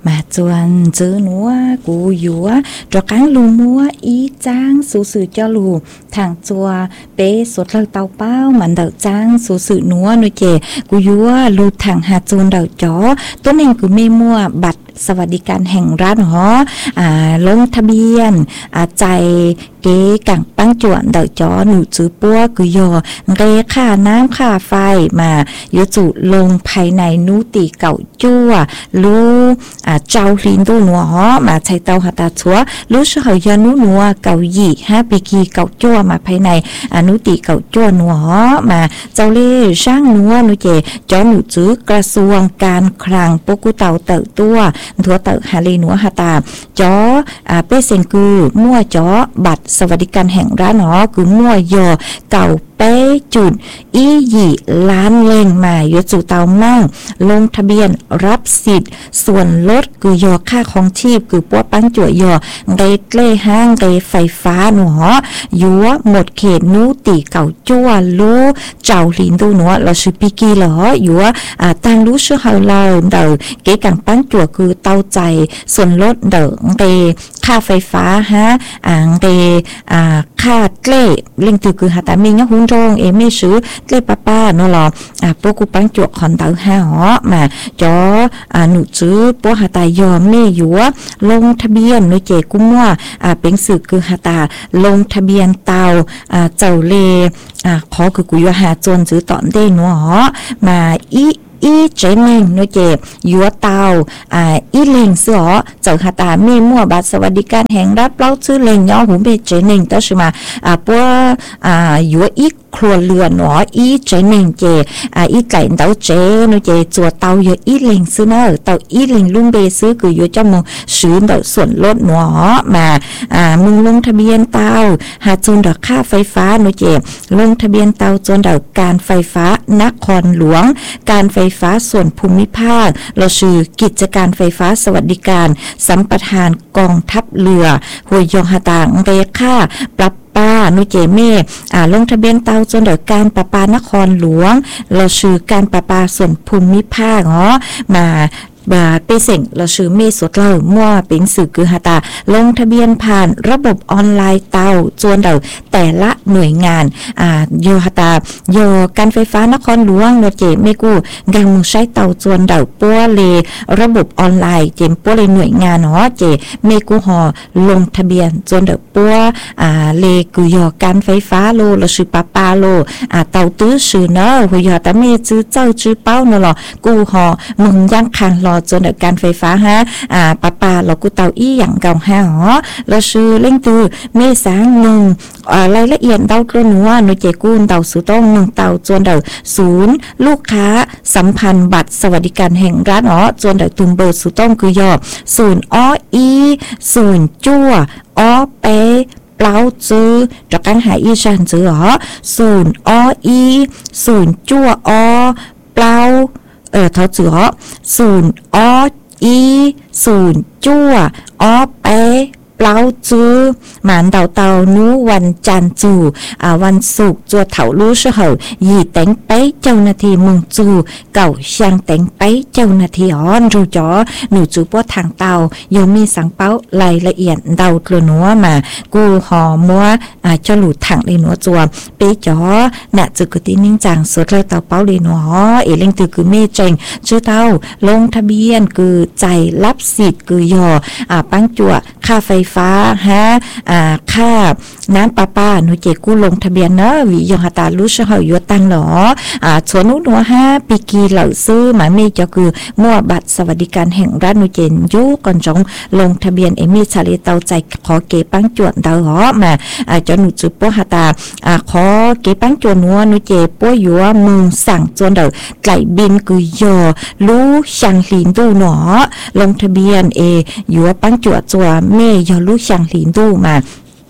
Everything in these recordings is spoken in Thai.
mà chuan chữ núa cú dúa cho cáng lù múa ý trang số sự cho lù thằng chùa bé sốt lơ tàu bao mặn đậu trang số sự núa nuôi chè cú dúa lù thằng hạt chuan đậu chóตัวเองคือไม่มั่วบัตรสวัสดิการแห่งรัฐหอลงทะเบียนใจเก๋กังปังจวนเดาจอหนูจื้อปัวคือยอเรค่าน้ำค่าไฟมาโยจุลงภายในนูติเก่าจั่วรู้เจ้าลินดูหนัวหอมาใช้เตาหัตาชัวรู้ชื่อเขายานุหนัวเก่าหยี่5 ปีกีเก่าจั่วมาภายในนูติเก่าจั่วหนัวหอมาเจ้าเล่ช่างนัวนุเจจอหนูจื้อกระทรวงการคลังปกุเต่าเต่าตัวถัวเต่าฮาลีหนัวหาตาจอเป้เซงกือมั่วจอบัตรสวัสดิการแห่งรัฐหนอคือมั่วยอเก่าเป้จุดอีหยี่ล้านเล่งมาโยจุเตามั่งลงทะเบียนรับสิทธิ์ส่วนลดคือยอค่าของชีพคือปัวปังจั่วยอไกเล่ห้างไกไฟฟ้าหนอยัวหมดเขตนูติเก่าจั่วรู้เจ้าลินดูหนอเราชื่อปีกีเหรอยัวตั้งรู้ชื่อเฮาเราเดอเก๋กังปังจั่วคือเตาใจส่วนลดเดอไกค่าไฟฟ้าฮะไกค่าเกล้เล่งตือคือหาตามีเนาะหุ่นโรงไม่ซื้อเกล้ป้าเนาะหรอพวกกูปังจั่วคอนเตอร์ห้าหอมาจอหนูซื้อพวกหาตายอมไม่ยัวลงทะเบียนโดยเจกุ้มว่าเป็นสื่อคือหาตาลงทะเบียนเตาเจ้าเลขอคือกูยัวหาจนซื้อตอนได้เนาะมาอีเจเน่งน้อยเจ็บยัวเตาอีเล่งเสือเจ้าหาตาไม่มั่วบัตรสวัสดิการแห่งรัฐเล่าชื่อเล่งย่อหูเบเจเน่งแต่ใช่ไหมปัวยัวอีครัวเรือนหนออีเจเน่งเจอีไก่เต้าเจน้อยเจจัวเตายัวอีเล่งซื้อเนอเตาอีเล่งลุงเบซื้อคือยัวเจ้ามึงซื้อแบบส่วนลดหนอมามึงลงทะเบียนเตาหาจนดอกค่าไฟฟ้าน้อยเจลงทะเบียนเตาจนดอกการไฟฟ้านครหลวงการไฟฟ้าส่วนภูมิภาคเราชื่อกิจการไฟฟ้าสวัสดิการสัมปทานกองทัพเรือหัวยองหาตางเรค่าปรับป้านุเจเม่ลงทะเบียนเตาจนเดการประปานครหลวงเราชื่อการประปาส่วนภูมิภาคมาเปเซ็งเราชื่อเมสดเล่ามั่วเป็นสื่อคือหาตาลงทะเบียนผ่านระบบออนไลน์เตาจวนเดาแต่ละหน่วยงานโยหาตาโยการไฟฟ้านครหลวงโนเจเมกูกังมึงใช้เตาจวนเดาปัวเลระบบออนไลน์เจมปัวเลหน่วยงานเจเมกูหอลงทะเบียนจวนเดาปัวเลกูโยการไฟฟ้าโลเราชื่อปาโลเตาตื้อชื่อเนอะหัวยอตาเมจื้อเจ้าจื้อเป้าเนอะหรอกูหอมึงยังคันจนการไฟฟ้าฮะปาเรากูเตาอีอย่างเก่าฮะเราชื่อเล่งตือเมษายนรายละเอียดเตาเกลือนัวหน่วยเจกูนเตาสูต้อง1เตาจนเดาศูนย์ลูกค้าสัมพันธ์บัตรสวัสดิการแห่งรัฐจนเดาตุมเบอร์สูต้องคือยอศูนย์อีศูนย์จั่วเปเปล่าจื้อจากการหาอีชันจื้อศูนย์อีศูนย์จั่วเปล่าเท่าจื้อศูนย์อีศูนย์จั่วเปเปล่าจื้อหมานเตานูวันจันทร์จูวันศุกร์จัวเถารู้เฉยยี่แต่งไปเจ้าหน้าที่มึงจูเก่าช่างแต่งไปเจ้าหน้าที่รู้จ๋อหนูจูป้อทางเตายังมีสังเป้ารายละเอียดเตาเกลือนัวมากูหอมัวเจ้าหลุดถังเลยนัวจัวไปจ๋อน่ะจุกตินิ่งจังสุดเลยเตาเป้าเลยนัวเอเล่งตือคือเมเจงชื่อเตาลงทะเบียนคือใจรับสิทธิ์คือยอปังจัวค่าไฟฟ้าฮะค่าน้ำประปาหนูเจกู้ลงทะเบียนเนอะวิยองหาตารู้เฉยอยู่ตังหรอส่วนนู้น5 ปีกีเหล่าซื้อหมายไม่จะคือมั่วบัตรสวัสดิการแห่งรัฐหนูเจนยุก่อนจงลงทะเบียนเอมี่ชาลีเตาใจขอเก็บปังจวนเตาหรอมาจะหนูจุดป้อหาตาขอเก็บปังจวนนัวหนูเจป้ออยู่ว่ามึงสั่งจวนเดาไก่บินคือยอรู้ช่างลินดูหนอลงทะเบียนอยู่ปังจวนจัวเมยอรู้ช่างลินดูมา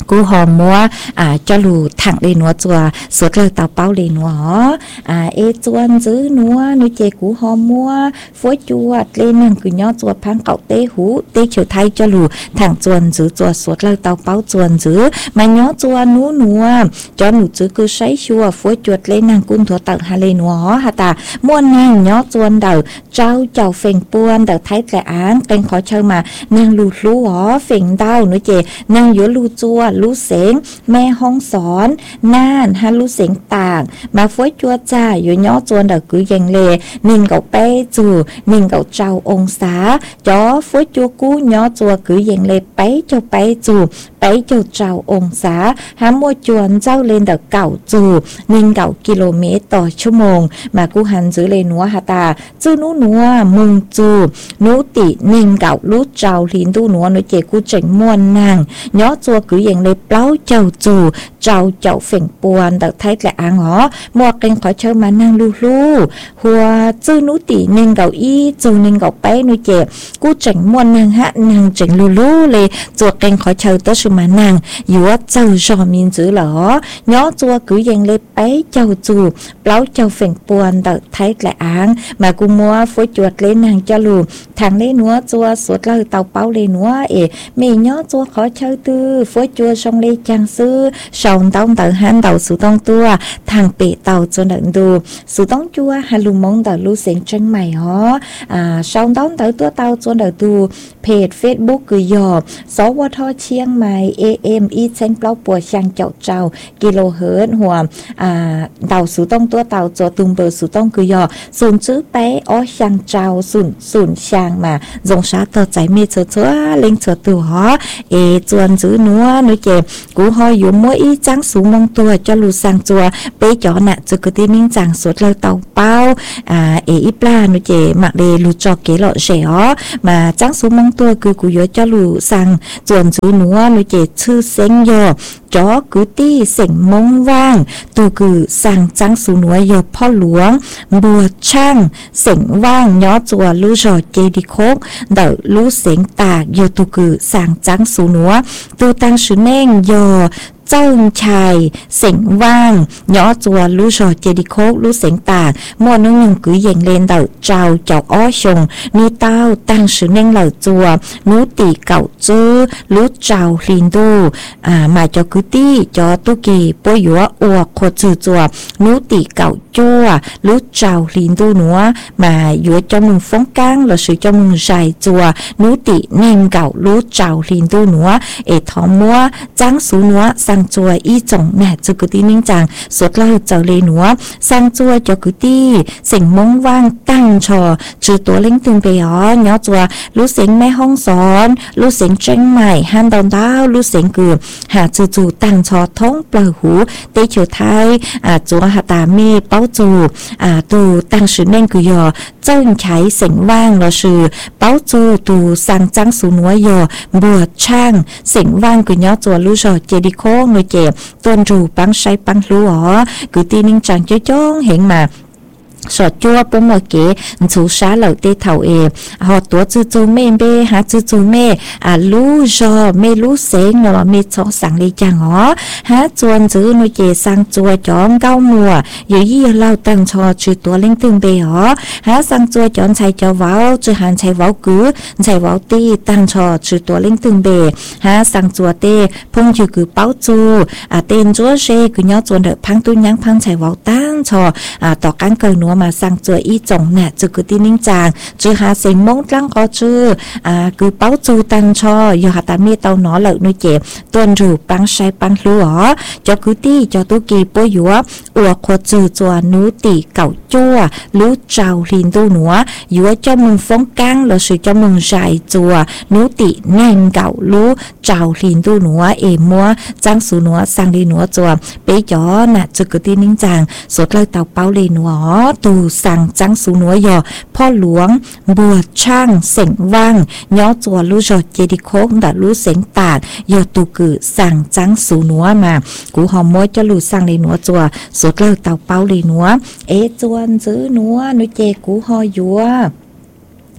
กูหอมมัวจะรูถังเลยนัวจัวสดเลยเตาเป้าเลยนัวเอจวนซื้อนัวนุเจกูหอมมัวฝวยจวดเลยนั่งกูย่อจวดพังเก่าเตหูเตเขียวไทยจะรูถังจวนซื้อจวดสดเลยเตาเป้าจวนซื้อมาย่อจวนัวนัวจอหนูซื้อกูใช้ชัวฝวยจวดเลยนั่งกุ้นถั่วตักฮาเลยนัวฮะตาม้วนนั่งย่อจวนเดาเจ้าเฟ่งปวนเดาไทยแต่อ้างเป็นขอเชิญมานั่งลูลูหอเฟ่งเดานุเจนั่งอยู่ลูจัวลูเสงแม่ห้องสอนน่านฮัลลูเสียงต่างมาฝวยจัวจ่าอยู่ย่อจวนเดากือยังเลนิ่งเก่าเป้จูนิ่งเก่าเจ้าองศาจ้อฝวยจัวกู้ย่อจัวกือยังเลไปเจ้าไปจูไปเจ้าองศาหามัวจวนเจ้าเลนเดาเก่าจูนิ่งเก่ากิโลเมตรต่อชั่วโมงมากู้หันซื้อเลนัวฮาตาจื้อนัวมึงจูนูตินิ่งเก่าลูเจ้าลินตู้นัวนุเจกู้เจ๋งม่วนนางย่อจัวกือยังเลเปล่าเจ้าจูเจ้าเฟ่งปวนเดาไทยและอ่างหอมัวเก่งขอเชิญมานั่งลูหัวจื้อนูตินิ่งเก่าอีจูนิ่งเก่าไปนุเจกู้เจ๋งม่วนนางฮะนางเจ๋งลูเลยจัวเก่งขอเชิญตัวชุมานั่งอยู่ว่าเจ้าจอมินจื้อเหรอย่อจัวกือยังเลไปเจ้าจูเปล่าเจ้าเฟ่งปวนเดาไทยและอ่างมากูมัวฝวยจวดเลยนางจะลูทางเลยนัวจัวสดเลยเตาเป้าเลยนัวมีย่อจัวขอเชิญตื้อฝวยจัวชงเลยจังซื้อชองต้องเตาหันเตาสูต้องตัวทางเปเตาจนดังดูสูต้องจัวฮัลลูมงเตาลูเสียงจังใหม่ฮอชองต้องเตาตัวเตาจนดังดูเพจ Facebook คือยอสวทเชียงใหม่ AM อีเซนเปล่าปัวช่างเจ้ากิโลเฮิรตซ์หัวเตาสูต้องตัวเตาจอตุงเบอร์สูต้องคือยอศูนย์ซื้อไปอ๋อช่างเจ้าศูนย์ช่างมาจงชาต่อใจเมเจอเล็งเจอตัวฮอจวนซื้อนัวนุเจกูฮออยู่มัวอีจังสูงมองตัวจะรูสังจัวไปจ่อน่ะจะกตินิ่งจังสดเลยเตาเป้าอีปลานุเจมักเลรูจอกเกลอเฉอมาจังสูงมองตัวคือกูยอจะรูสังจวนซื้อนัวนุเจชื่อเซ็งยอจอกูตี้เสียงมงว่างตัวคือสั่งจังสูนัวยอพ่อหลวงบัวช่างเสียงว่างย้อจัวลูจอเจดีโคกเดาลูเสียงตากยอตัวคือสั่งจังสูนัวตัวตังชื่อแน่งยอเจ้าชายเสียงว่างย่อจัวลูชอเจดีโคกลูเสียงตากมัวนึงกือเย่งเลนเดาเจ้าอ้อชงนี่เต้าตั้งชื่อเน่งเหล่าจัวนูตีเก่าจื้อลูเจ้าลินดูมาจอกือตี้จอตุกีป่วยยัวอวกโคจือจัวนูตีเก่าจัวลูเจ้าลินดูนัวมายัวจอมึงฟงก้างหรือชื่อจอมึงใจจัวนูตีเน่งเก่าลูเจ้าลินดูนัวทอมัวจังสูนัวสังจัวอีจงแม่จุกตีนิ่งจังสดเล่าเจ้าเลยหนัวสังจัวจกุตีเสียงมงว่างตั้งชอจือตัวเล้งตึงไปอ๋อเนาะจัวรู้เสียงแม่ห้องสอนรู้เสียงเจ้งใหม่ฮันดาวดาวรู้เสียงเกือบหาจูตั้งชอท้องเปล่าหูเตเฉียวไทยจัวหาตาเมเป้าจูตูตั้งชื่อแม่งกุยอเจ้าใช้เสียงว่างเราชื่อเป้าจูตูสังจังสูนัวยอบัวช่างเสียงว่างกุยอจัวรู้จอเจดีโคงเจ็บต้นรูปังใช้ปังรู้อ๋อคือตีนิ่งจังเจ้าจ้องเห็นมาสอดจัวปุ่มเมื่อกี้ชูช้าเหล่าเตเท่าหอตัวจูเมเบหาจูเมรู้จอไม่รู้เสียงเนาะมีสองสั่งเลยจังอ๋อหาจวนจื้อนุเจสังจัวจอมเก้ามัวอยู่ยี่เล่าตั้งชอชื่อตัวเล่งตึงเบอ๋อหาสังจัวจอนใช้เจ้าเว้าจื้อหันใช้เว้ากือใช้เว้าตีตั้งชอชื่อตัวเล่งตึงเบหาสังจัวเตพุ่งชื่อคือเป้าจูเต้นจัวเชคือย่อจวนเดพังตุ้ยังพังใช้เว้าตั้งชอต่อการเกิดนัวมาสั่งจัวอีจงเนี่ยจือคือตีนิ่งจางจือหาเสียงมงตั้งก็จือคือเป้าจูตังชอยหาตาเมเตาหนอเหล่านุเจ็บต้นรูปังใช้ปังรู้อ๋อจอคือตีจอตุกีป่วยยัวอวกขวดจือจัวนูตีเก่าจั่วรู้เจ้าลินตูหนัวยัวเจ้ามึงฟงกังหรือสื่อเจ้ามึงใจจัวนูตีแน่งเก่ารู้เจ้าลินตูหนัวมัวจังสูหนัวสั่งลีหนัวจัวไปจอน่ะจือคือตีนิ่งจางสดเลยเตาเป้าลีหนัวตูสั่งจังสูนัวยอพ่อหลวงบัวช่างเสียงว่างย้อจัวรู้จอเจดีโคกดัดรู้เสียงตาดยอตูกือสั่งจังสูนัวมากูหอมมวยจะรู้สั่งเลยหนัวจัวสดเลยเตาเป้าเลยหนัวจวนซื้อหนัวนุเจกูหอยัว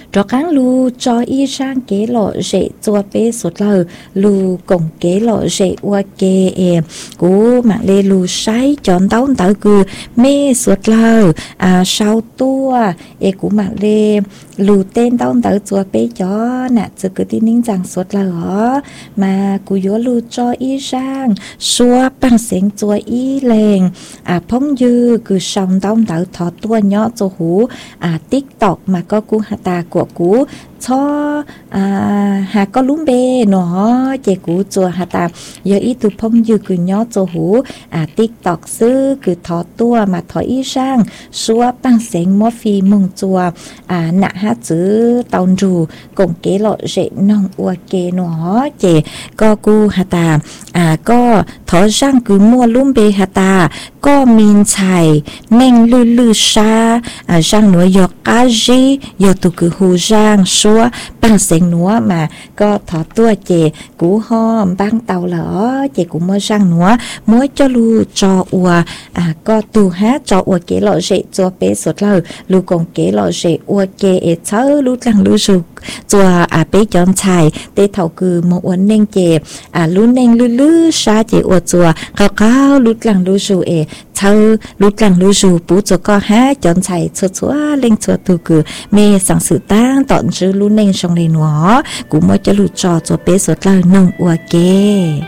cho cán lu cho y sang kế lọ dễ chua bé sốt lờ lu cổng kế lọ dễ qua kê cú mạng lê lu say chọn tao tao cứ mê sốt lờ sau tua cú mạng lê lu tên tao tao chua bé chó nè giờ cứ tin nín rằng sốt lờ mà cú yếu lu cho y sang xua bằng tiếng chua y lèng phong dư cứ xong tao tao thọ tua nhỏ cho hú TikTok mà có cú hà ta của cú cho hà có lúm bê nó chế cú chùa hà ta giờ ít từ phong dư cứ nhỏ cho hú TikTok sư cứ thọ tua mà thọ y sang xua bằng tiếng mô phi mông chùa nạ hát chữ tàu rù cùng kế lộ dễ nông ua kê nó chế có cú hà ta có thọ răng cứ mua lúm bê hà ta có min chài neng lư lư sa răng núa yọ cá dí yọ tụ cứ hù răng xua bằng tiếng núa mà có thọ tua chế cú hòm băng tàu lỡ chế cú mua răng núa mua cho lu cho ua có tù hát cho ua kế lộ dễ cho bé sốt lờ lu còn kế lộ dễ ua kê chớ lu lăng lu rù cho bé chọn chài tê thầu cứ một uốn neng chế lu neng lư lư sa chế ua chùa cao cao lu lăng lu rù chớ lu lăng lu rù bú cho có hát chọn chài chua chua lên chua tù cứ mê sáng sự tăng tọn chữ lu neng trong này nó cũng mới cho lu cho bé sốt lờ nông ua kê